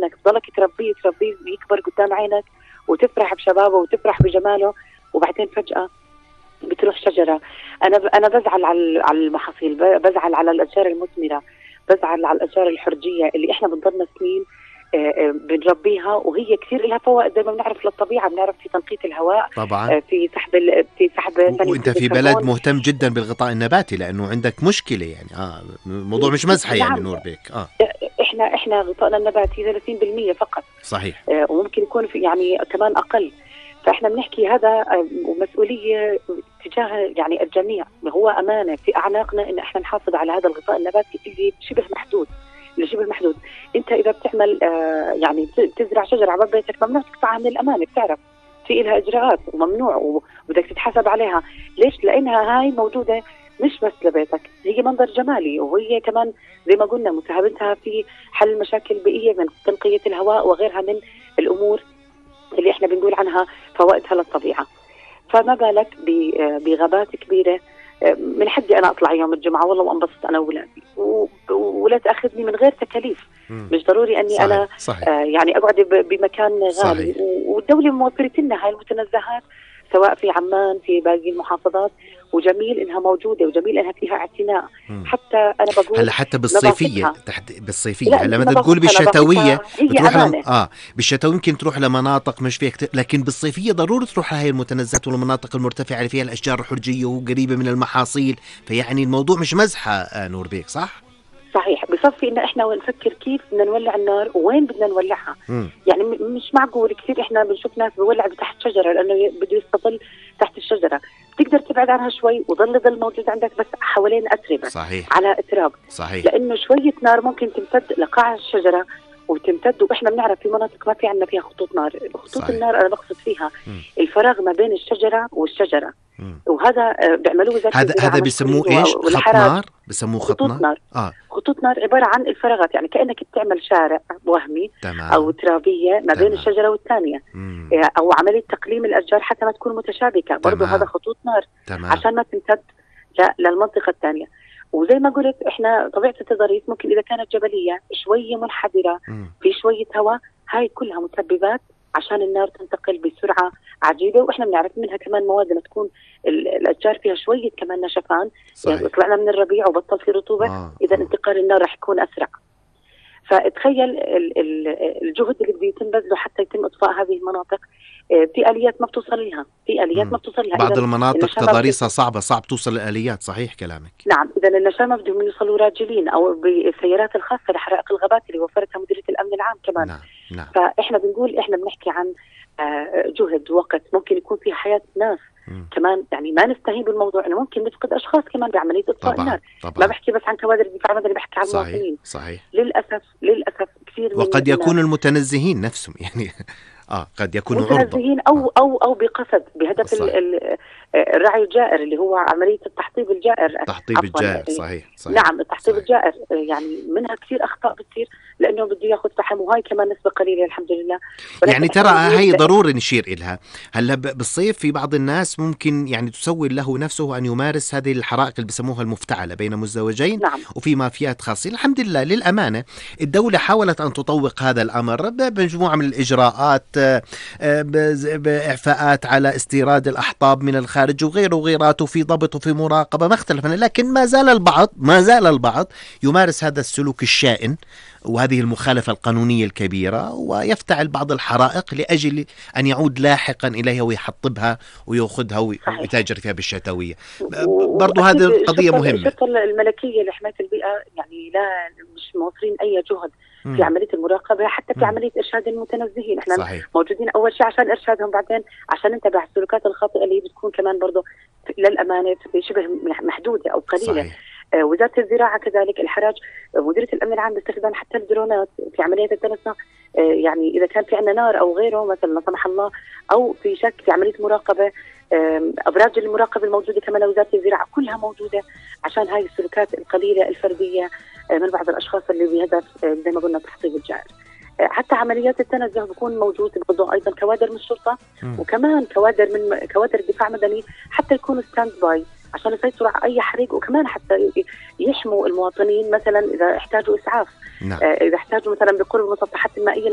عينك، تضلك تربيه يكبر قدام عينك وتفرح بشبابه وتفرح بجماله، وبعدين فجأة بتروح شجرة. أنا بزعل على المحاصيل، بزعل على الأشجار المثمرة، بزعل على الأشجار الحرجية اللي إحنا بنضلنا سنين بنربيها، وهي كثير لها فوائد زي ما بنعرف للطبيعة، بنعرف في تنقية الهواء طبعا، في سحب وانت في بلد مهتم جدا بالغطاء النباتي لانه عندك مشكلة يعني الموضوع مش مزحة يعني. نعم. نور بيك احنا غطائنا النباتي 30% فقط. صحيح. وممكن يكون في يعني كمان اقل. فاحنا بنحكي هذا مسؤولية تجاه يعني الجميع، هو امانة في اعناقنا ان احنا نحافظ على هذا الغطاء النباتي اللي شبه محدود. انت اذا بتعمل يعني تزرع شجرة على باب بيتك ممنوع تقطعها من الامانة، بتعرف في لها اجراءات وممنوع وبدك تتحاسب عليها. ليش؟ لانها هاي موجودة مش بس لبيتك، هي منظر جمالي، وهي كمان زي ما قلنا مساهمتها في حل المشاكل البيئية من تنقية الهواء وغيرها من الأمور اللي احنا بنقول عنها فوائدها للطبيعة. فما بالك بغابات كبيرة. من حدي أنا أطلع يوم الجمعة والله وأنبسط أنا وولادي ولا تأخذني من غير تكاليف. مش ضروري أني صحيح. أنا صحيح. يعني أقعد بمكان غالي. صحيح. والدولة موفرت لنا هاي المتنزهات سواء في عمان في باقي المحافظات، وجميل انها موجوده وجميل انها فيها اعتناء. حتى انا بقول هلا حتى بالصيفيه بالصيفيه هلا ما تقول بالشتويه بتروح بالشتويه يمكن تروح لمناطق مش فيها لكن بالصيفيه ضروري تروح لهي المتنزهات والمناطق المرتفعه اللي فيها الاشجار الحرجيه وقريبه من المحاصيل. فيعني الموضوع مش مزحه. نور بيك صح؟ صحيح. بصفي ان احنا نفكر كيف بدنا نولع النار وين بدنا نولعها. يعني مش معقول كثير احنا بنشوف ناس بولع تحت شجره لانه بده يستظل تحت الشجره، بتقدر تبعد عنها شوي وظل موجود عندك بس حوالين اتربه. صحيح. على اتراب. صحيح. لانه شويه نار ممكن تمتد لقاع الشجره وتمتد، واحنا بنعرف في مناطق ما في عندنا فيها خطوط نار. خطوط صحيح. النار انا بقصد فيها الفراغ ما بين الشجره والشجره. وهذا بيعملوه وزارة الزراعة. هذا بيسموه ايش؟ خط نار؟ بيسموه خط نار. خطوط نار عبارة عن الفراغات، يعني كأنك بتعمل شارع وهمي. تمام. أو ترابية ما بين الشجرة والثانية. أو عملية تقليم الأشجار حتى ما تكون متشابكة. برضو هذا خطوط نار. تمام. عشان ما تمتد للمنطقة الثانية. وزي ما قلت احنا طبيعة التضاريس ممكن إذا كانت جبلية شوية منحدرة في شوية هواء، هاي كلها مسببات عشان النار تنتقل بسرعة عجيبة. وإحنا بنعرف منها كمان مواد لما تكون الأشجار فيها شوية كمان نشفان، يعني طلعنا من الربيع وبطل في رطوبة، إذا انتقال النار رح يكون أسرع. فتخيل الجهد اللي بده يتم بذله حتى يتم إطفاء هذه المناطق. في آليات ما بتوصل لها، بعض المناطق تضاريسها صعب توصل للآليات. صحيح كلامك. نعم. إذا النشامة بدهم يوصلوا راجلين أو بالسيارات الخاصة لحرائق الغابات اللي وفرتها مديرية الأمن العام كمان. نعم. فإحنا بنقول إحنا بنحكي عن جهد وقت ممكن يكون في حياة ناس كمان. يعني ما نستهين بالموضوع انه ممكن نفقد اشخاص كمان بعملية اطفاء النار. ما بحكي بس عن كوادر الدفاع المدني، بحكي عن المواطنين. صحيح. للأسف كثير وقد يكون المتنزهين نفسهم يعني قد يكونوا متنزهين او بقصد بهدف الرعي الجائر اللي هو عملية التحطيب الجائر. صحيح. نعم. التحطيب الجائر يعني منها كثير اخطاء بتصير لانه بده ياخذ فحم، وهاي كمان نسبة قليلة الحمد لله. يعني ترى هاي ضروري نشير إلها. هلا بالصيف في بعض الناس ممكن يعني تسوي له نفسه أن يمارس هذه الحرائق اللي بسموها المفتعلة بين مزدوجين. نعم. وفي مافيات خاصة. الحمد لله للأمانة الدولة حاولت أن تطوق هذا الأمر بمجموعة من الإجراءات، بإعفاءات على استيراد الأحطاب من الخارج وغيراته، في ضبط وفي مراقبة ما اختلفنا. لكن ما زال البعض يمارس هذا السلوك الشائن وهذه المخالفة القانونية الكبيرة، ويفتعل بعض الحرائق لأجل أن يعود لاحقا إليها ويحطبها ويأخذها ويتاجر فيها بالشتوية. برضو هذه القضية مهمة. الشرطة الملكية لحماية البيئة يعني لا مش موفرين أي جهد في عملية المراقبة، حتى في عملية إرشاد المتنزهين. احنا صحيح. موجودين أول شيء عشان إرشادهم، بعدين عشان ننتبه السلوكات الخاطئة اللي بتكون كمان برضو للأمانة شبه محدودة أو قليلة. صحيح. وزارة الزراعة كذلك الحراج، مديرية الأمن العام باستخدام حتى الدرونات في عملية التنسيق. يعني إذا كان في عندنا نار أو غيره مثلا لا سمح الله، أو في شك في عملية مراقبة، أبراج المراقبة الموجودة كمان لوزارة الزراعة كلها موجودة عشان هاي السلوكات القليلة الفردية من بعض الأشخاص اللي بهدف زي ما قلنا تحطيب الجائر. حتى عمليات التنزه بيكون موجود برضو أيضا كوادر من الشرطة وكمان كوادر الدفاع المدني حتى يكونوا ستاند باي عشان يسيطروا على أي حريق، وكمان حتى يحموا المواطنين مثلا إذا احتاجوا إسعاف. نعم. إذا احتاجوا مثلا بقرب المسطحات المائية